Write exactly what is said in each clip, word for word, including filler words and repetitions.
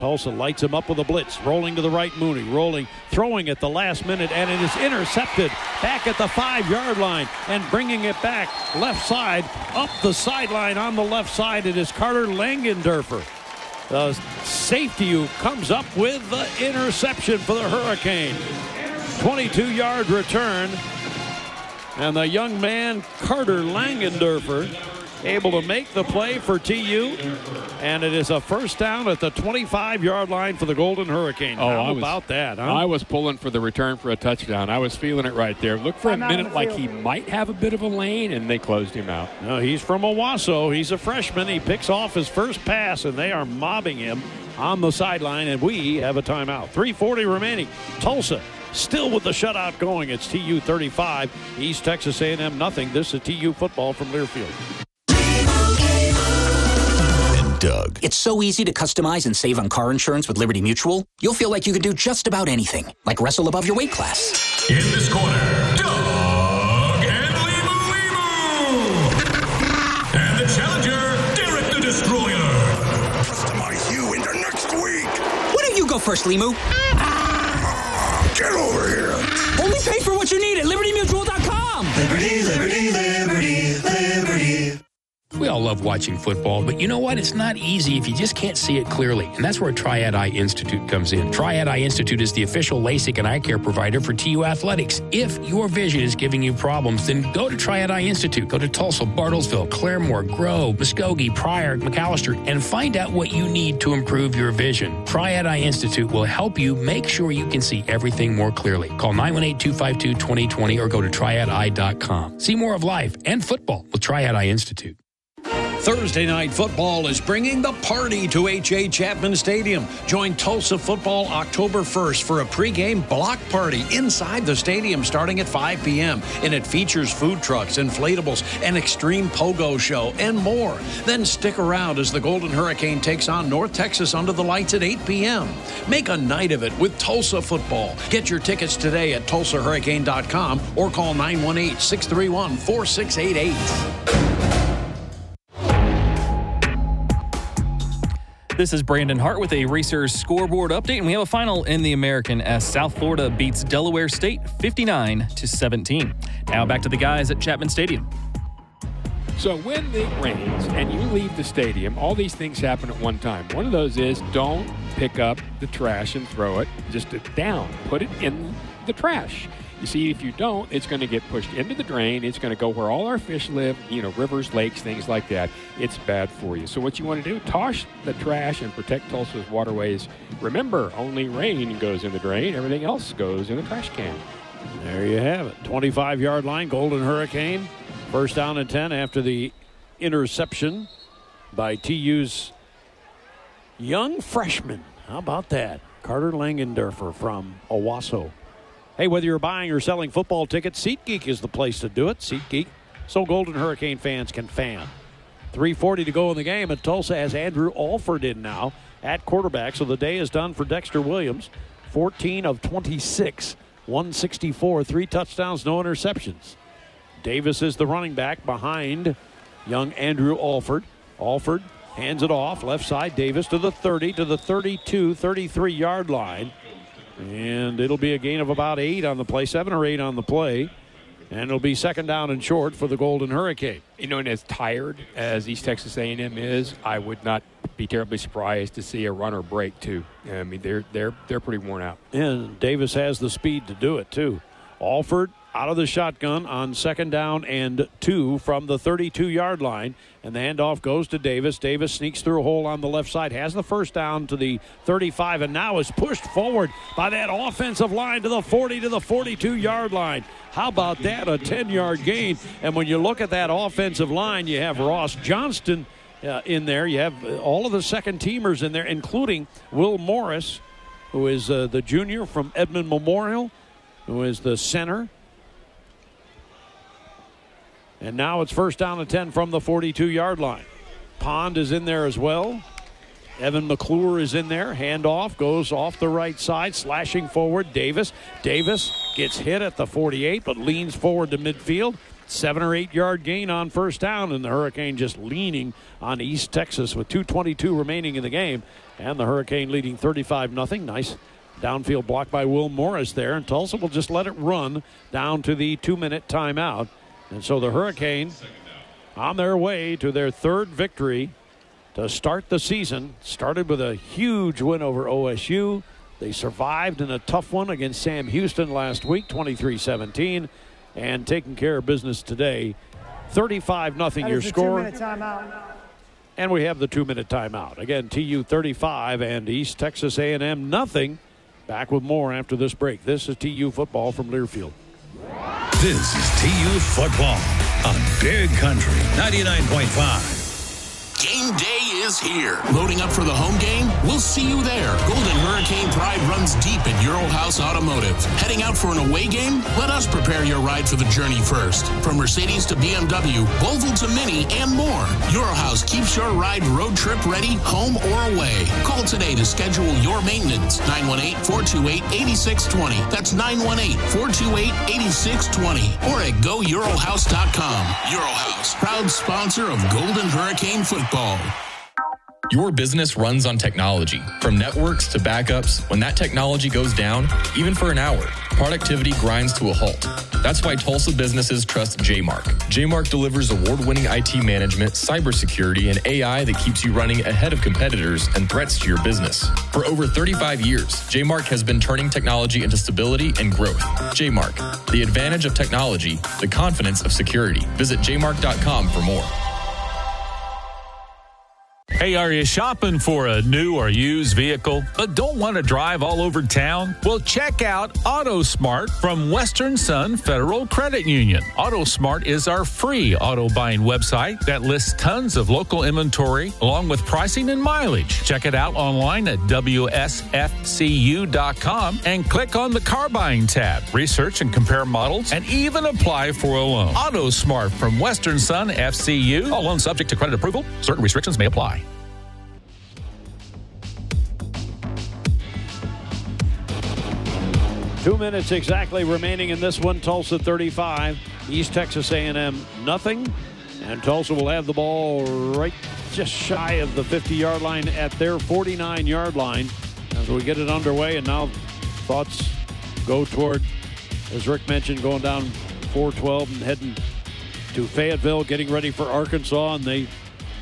Tulsa lights him up with a blitz, rolling to the right, Mooney, rolling, throwing at the last minute, and it is intercepted back at the five-yard line, and bringing it back left side, up the sideline on the left side. It is Carter Langendorfer, the safety, who comes up with the interception for the Hurricane. twenty-two-yard return, and the young man, Carter Langendorfer, able to make the play for T U, and it is a first down at the twenty-five-yard line for the Golden Hurricane. Oh, How I was, about that, huh? I was pulling for the return for a touchdown. I was feeling it right there. Looked for a minute like he might have a bit of a lane, and they closed him out. No, he's from Owasso. He's a freshman. He picks off his first pass, and they are mobbing him on the sideline, and we have a timeout. three forty remaining. Tulsa still with the shutout going. It's T U thirty-five, East Texas A and M nothing. This is T U football from Learfield. Doug. It's so easy to customize and save on car insurance with Liberty Mutual. You'll feel like you can do just about anything, like wrestle above your weight class. In this corner, Doug and Limu Limu. And the challenger, Derek the Destroyer. Customize you into next week. Why don't you go first, Limu? Get over here. Only pay for what you need at Liberty Mutual dot com. Liberty, Liberty, Liberty, Liberty. We all love watching football, but you know what? It's not easy if you just can't see it clearly. And that's where Triad Eye Institute comes in. Triad Eye Institute is the official LASIK and eye care provider for T U Athletics. If your vision is giving you problems, then go to Triad Eye Institute. Go to Tulsa, Bartlesville, Claremore, Grove, Muskogee, Pryor, McAllister, and find out what you need to improve your vision. Triad Eye Institute will help you make sure you can see everything more clearly. Call nine one eight, two five two, two zero two zero or go to triad eye dot com. See more of life and football with Triad Eye Institute. Thursday night football is bringing the party to H A. Chapman Stadium. Join Tulsa football October first for a pregame block party inside the stadium starting at five p.m. And it features food trucks, inflatables, an extreme pogo show, and more. Then stick around as the Golden Hurricane takes on North Texas under the lights at eight p.m. Make a night of it with Tulsa football. Get your tickets today at tulsa hurricane dot com or call nine one eight, six three one, four six eight eight. This is Brandon Hart with a Racers scoreboard update, and we have a final in the American as South Florida beats Delaware State fifty-nine to seventeen. Now back to the guys at Chapman Stadium. So when it rains and you leave the stadium, all these things happen at one time. One of those is don't pick up the trash and throw it just down. Put it in the trash. You see, if you don't, it's going to get pushed into the drain. It's going to go where all our fish live, you know, rivers, lakes, things like that. It's bad for you. So what you want to do, toss the trash and protect Tulsa's waterways. Remember, only rain goes in the drain. Everything else goes in the trash can. There you have it. twenty-five-yard line, Golden Hurricane. First down and ten after the interception by T U's young freshman. How about that? Carter Langendorfer from Owasso. Hey, whether you're buying or selling football tickets, SeatGeek is the place to do it. SeatGeek, so Golden Hurricane fans can fan. three forty to go in the game, and Tulsa has Andrew Alford in now at quarterback. So the day is done for Dexter Williams. fourteen of twenty-six, one sixty-four, three touchdowns, no interceptions. Davis is the running back behind young Andrew Alford. Alford hands it off, left side, Davis to the thirty, to the thirty-two, thirty-three-yard line. And it'll be a gain of about eight on the play, seven or eight on the play. And it'll be second down and short for the Golden Hurricane. You know, and as tired as East Texas A and M is, I would not be terribly surprised to see a runner break, too. I mean, they're they're they're pretty worn out. And Davis has the speed to do it, too. Alford out of the shotgun on second down and two from the thirty-two-yard line. And the handoff goes to Davis. Davis sneaks through a hole on the left side, has the first down to the thirty-five, and now is pushed forward by that offensive line to the forty, to the forty-two-yard line. How about that? A ten-yard gain. And when you look at that offensive line, you have Ross Johnston uh, in there. You have all of the second-teamers in there, including Will Morris, who is uh, the junior from Edmond Memorial, who is the center. And now it's first down and ten from the forty-two-yard line. Pond is in there as well. Evan McClure is in there. Handoff goes off the right side, slashing forward. Davis. Davis gets hit at the forty-eight, but leans forward to midfield. seven or eight yard gain on first down, and the Hurricane just leaning on East Texas with two twenty-two remaining in the game, and the Hurricane leading thirty-five nothing. Nice downfield block by Will Morris there, and Tulsa will just let it run down to the two-minute timeout. And so the Hurricane on their way to their third victory to start the season. Started with a huge win over O S U. They survived in a tough one against Sam Houston last week, twenty-three seventeen, and taking care of business today, thirty-five nothing your score. Two-minute timeout. And we have the two-minute timeout. Again, T U thirty-five and East Texas A and M nothing. Back with more after this break. This is T U football from Learfield. This is T U football on Big Country ninety-nine point five. Game day is here. Loading up for the home game? We'll see you there. Golden Hurricane pride runs deep at Euro House Automotive. Heading out for an away game? Let us prepare your ride for the journey first. From Mercedes to B M W, Volvo to Mini, and more. Euro House keeps your ride road trip ready, home or away. Call today to schedule your maintenance. nine one eight, four two eight, eight six two zero. That's nine one eight, four two eight, eight six two zero. Or at go euro house dot com. Euro House, proud sponsor of Golden Hurricane football. Your business runs on technology. From networks to backups, when that technology goes down, even for an hour, productivity grinds to a halt. That's why Tulsa businesses trust J-Mark. J-Mark delivers award-winning I T management, cybersecurity, and A I that keeps you running ahead of competitors and threats to your business. For over thirty-five years, J-Mark has been turning technology into stability and growth. J-Mark, the advantage of technology, the confidence of security. Visit j mark dot com for more. Hey, are you shopping for a new or used vehicle but don't want to drive all over town? Well, check out AutoSmart from Western Sun Federal Credit Union. AutoSmart is our free auto buying website that lists tons of local inventory along with pricing and mileage. Check it out online at w s f c u dot com and click on the car buying tab. Research and compare models and even apply for a loan. AutoSmart from Western Sun F C U. All loans subject to credit approval. Certain restrictions may apply. Two minutes exactly remaining in this one. Tulsa thirty-five, East Texas A and M nothing. And Tulsa will have the ball right just shy of the fifty-yard line at their forty-nine-yard line as we get it underway. And now thoughts go toward, as Rick mentioned, going down four twelve and heading to Fayetteville, getting ready for Arkansas. And they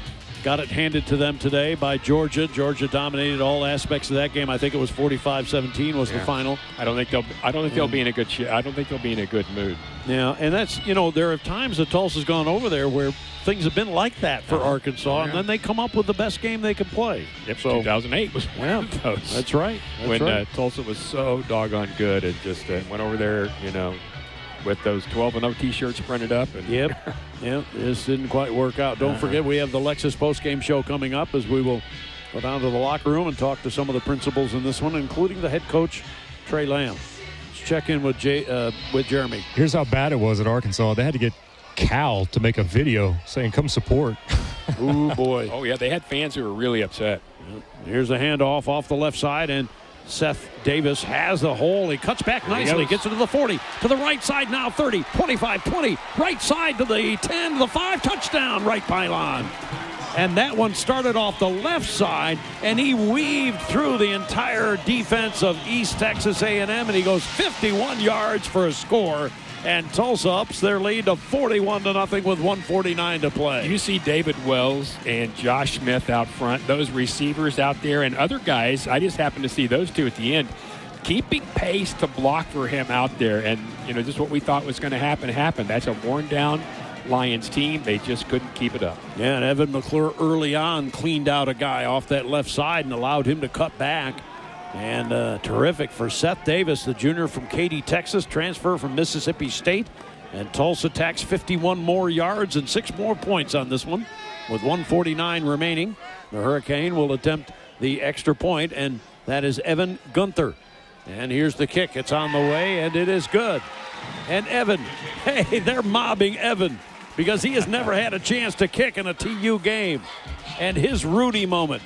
got it handed to them today by Georgia. Georgia dominated all aspects of that game. I think it was forty-five seventeen was yeah. the final. I don't think they'll. I don't think they'll be in a good. Sh- I don't think they'll be in a good mood. Yeah, and that's you know there are times that Tulsa's gone over there where things have been like that for uh-huh. Arkansas, yeah. and then they come up with the best game they could play. Yep, so two thousand eight was one yeah, of those. That's right. That's when right. Uh, Tulsa was so doggone good, it just uh, went over there, you know, with those twelve and oh T-shirts printed up. And yep. Yep. This didn't quite work out. Don't uh-huh. forget we have the Lexus postgame show coming up as we will go down to the locker room and talk to some of the principals in this one, including the head coach, Trey Lamb. Let's check in with Jay, uh, with Jeremy. Here's how bad it was at Arkansas. They had to get Cal to make a video saying, come support. Ooh, boy. Oh, yeah. They had fans who were really upset. Yep. Here's a handoff off the left side, and Seth Davis has the hole. He cuts back nicely, gets it to the forty, to the right side now, thirty, twenty-five, twenty, right side to the ten, to the five, touchdown, right pylon. And that one started off the left side, and he weaved through the entire defense of East Texas A and M, and he goes fifty-one yards for a score. And Tulsa ups their lead to forty-one to nothing with one forty-nine to play. You see David Wells and Josh Smith out front, those receivers out there, and other guys. I just happened to see those two at the end, keeping pace to block for him out there. And, you know, just what we thought was going to happen happened. That's a worn-down Lions team. They just couldn't keep it up. Yeah, and Evan McClure early on cleaned out a guy off that left side and allowed him to cut back. And uh, terrific for Seth Davis, the junior from Katy, Texas, transfer from Mississippi State. And Tulsa tacks fifty-one more yards and six more points on this one with one forty-nine remaining. The Hurricane will attempt the extra point, and that is Evan Gunther. And here's the kick. It's on the way, and it is good. And Evan, hey, they're mobbing Evan because he has never had a chance to kick in a T U game. And his Rudy moment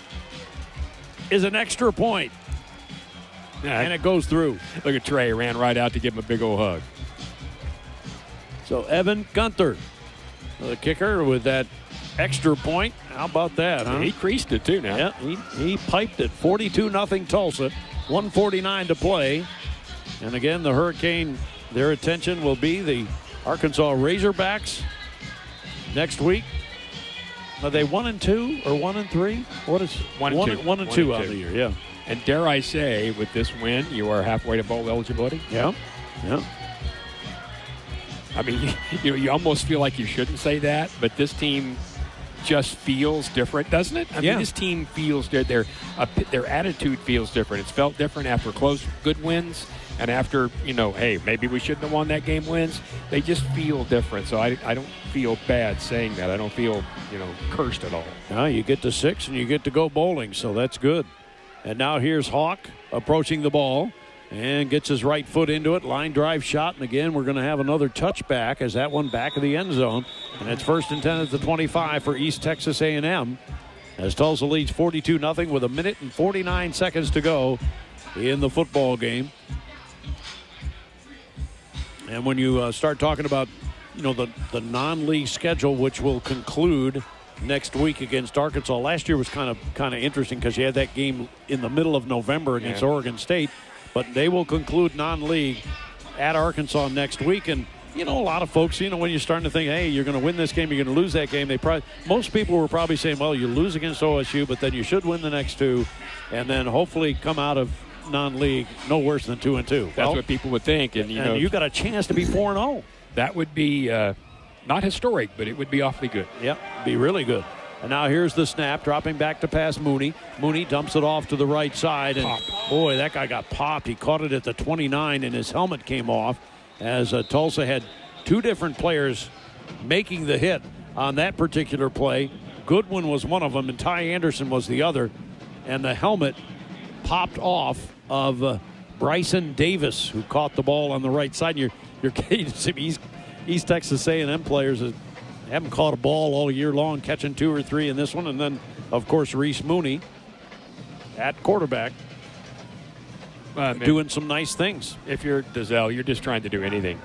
is an extra point. Yeah, and it goes through. Look at Trey, ran right out to give him a big old hug. So Evan Gunther, the kicker, with that extra point. How about that, huh? He creased it, too, now. Yeah, he, he piped it. forty-two nothing Tulsa. one forty-nine to play. And again, the Hurricane, their attention will be the Arkansas Razorbacks next week. Are they one and two or one and three? What is one and one, two? One and one two and on two. the year, yeah. And dare I say, with this win, you are halfway to bowl eligibility? Yeah, yeah. I mean, you, you almost feel like you shouldn't say that, but this team just feels different, doesn't it? I yeah. mean, this team feels their their, uh, their attitude feels different. It's felt different after close, good wins, and after, you know, hey, maybe we shouldn't have won that game wins. They just feel different. So I, I don't feel bad saying that. I don't feel, you know, cursed at all. Now you get to six and you get to go bowling, so that's good. And now here's Hawk approaching the ball and gets his right foot into it. Line drive shot. And again, we're going to have another touchback as that one back of the end zone. And it's first and ten at the twenty-five for East Texas A and M. As Tulsa leads forty-two nothing with a minute and forty-nine seconds to go in the football game. And when you uh, start talking about, you know, the, the non-league schedule, which will conclude next week against Arkansas. Last year was kind of kind of interesting because you had that game in the middle of November against yeah. Oregon State. But they will conclude non-league at Arkansas next week. And, you know, a lot of folks, you know, when you're starting to think, hey, you're going to win this game, you're going to lose that game, they probably, most people were probably saying, well, you lose against O S U, but then you should win the next two, and then hopefully come out of non-league no worse than two and two. That's well, what people would think. And, you and know, you got a chance to be four and oh. That would be uh, not historic, but it would be awfully good. Yep, be really good. And now here's the snap, dropping back to pass Mooney. Mooney dumps it off to the right side. And, Pop. boy, that guy got popped. He caught it at the twenty-nine, and his helmet came off as uh, Tulsa had two different players making the hit on that particular play. Goodwin was one of them, and Ty Anderson was the other. And the helmet popped off of uh, Bryson Davis, who caught the ball on the right side. You're, you're East, East Texas A and M players uh, haven't caught a ball all year long, catching two or three in this one. And then, of course, Reese Mooney at quarterback uh, doing some nice things. If you're Dazelle, you're just trying to do anything.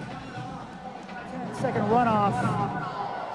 Second runoff.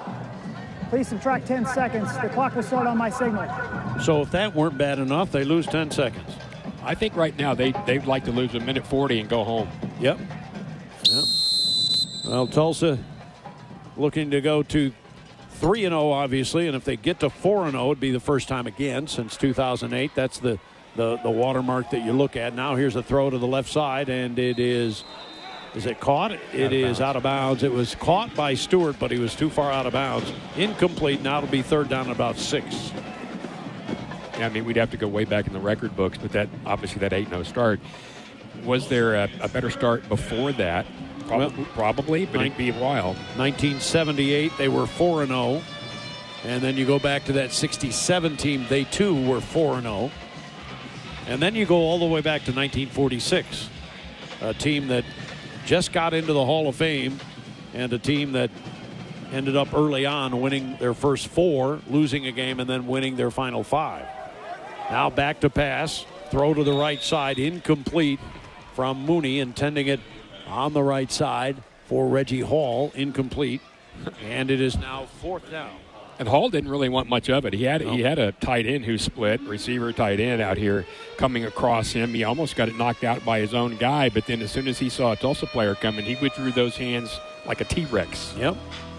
Please subtract ten seconds. The clock will start on my signal. So if that weren't bad enough, they lose ten seconds. I think right now they, they'd like to lose a minute forty and go home. Yep. Yep. Well, Tulsa looking to go to three and oh, obviously, and if they get to four and oh, it'd be the first time again since two thousand eight. That's the, the, the watermark that you look at. Now here's a throw to the left side, and it is, is it caught? It is out of bounds. It was caught by Stewart, but he was too far out of bounds. Incomplete. Now it'll be third down about six. Yeah, I mean, we'd have to go way back in the record books, but that obviously that eight and oh start. Was there a, a better start before that? Probably, well, probably but it'd be a while. nineteen seventy-eight, they were four and oh. And then you go back to that sixty-seven team, they too were four and oh. And then you go all the way back to nineteen forty-six, a team that just got into the Hall of Fame and a team that ended up early on winning their first four, losing a game, and then winning their final five. Now back to pass, throw to the right side, incomplete from Mooney, intending it on the right side for Reggie Hall, incomplete, and it is now fourth down. And Hall didn't really want much of it. He had no. he had a tight end who split, receiver tight end out here coming across him. He almost got it knocked out by his own guy, but then as soon as he saw a Tulsa player coming, he withdrew those hands like a T-Rex. Yep.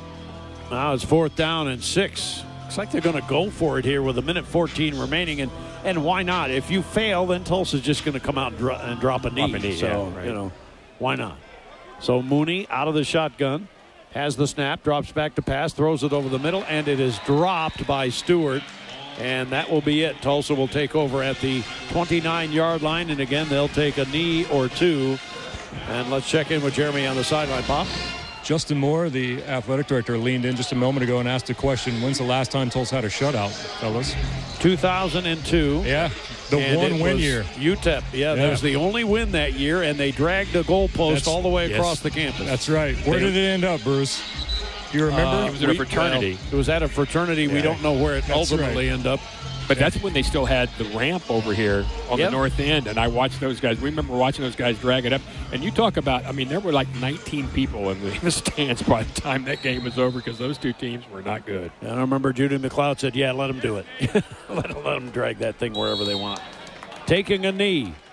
Now it's fourth down and six. Looks like they're going to go for it here with a minute fourteen remaining, and and why not? If you fail, then Tulsa's just going to come out and, dro- and drop a knee. Drop a knee, so yeah, right. You know, why not? So Mooney out of the shotgun, has the snap, drops back to pass, throws it over the middle, and it is dropped by Stewart. And that will be it. Tulsa will take over at the twenty-nine yard line, and again, they'll take a knee or two. And let's check in with Jeremy on the sideline. Pop? Justin Moore, the athletic director, leaned in just a moment ago and asked a question. When's the last time Tulsa had a shutout, fellas? two thousand two. Yeah, the and one win year. U T E P. Yeah, yeah, that was the only win that year, and they dragged the goalpost That's, all the way across yes. the campus. That's right. Where they, did it end up, Bruce? Do you remember? Uh, it was at a fraternity. Well, it was at a fraternity. Yeah. We don't know where it That's ultimately right. ended up. But that's when they still had the ramp over here on Yep. the north end, and I watched those guys. We remember watching those guys drag it up. And you talk about, I mean, there were like nineteen people in the, in the stands by the time that game was over because those two teams were not good. And I remember Judy McLeod said, yeah, let them do it. let, let them drag that thing wherever they want. Taking a knee